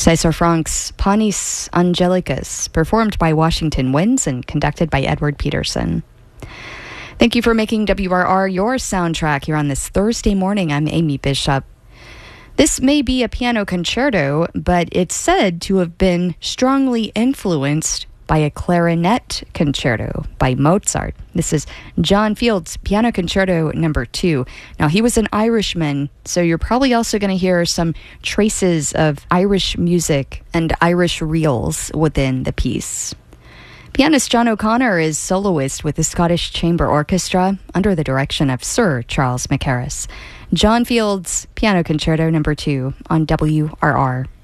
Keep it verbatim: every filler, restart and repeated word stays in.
César Franck's Panis Angelicus, performed by Washington Winds and conducted by Edward Peterson. Thank you for making W R R your soundtrack here on this Thursday morning. I'm Amy Bishop. This may be a piano concerto, but it's said to have been strongly influenced by a clarinet concerto by Mozart. This is John Field's Piano Concerto number two. Now, he was an Irishman, so you're probably also going to hear some traces of Irish music and Irish reels within the piece. Pianist John O'Connor is soloist with the Scottish Chamber Orchestra under the direction of Sir Charles Mackerras. John Field's Piano Concerto number two on W R R.